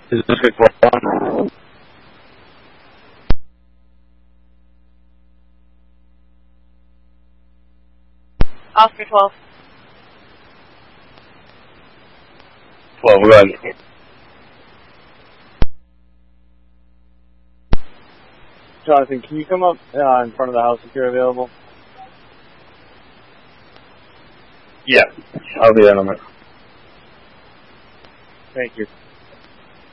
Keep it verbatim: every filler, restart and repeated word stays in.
Is this good one? Oscar twelve. twelve, go ahead. Jonathan, can you come up uh, in front of the house if you're available? Yeah, I'll be in a minute. Thank you.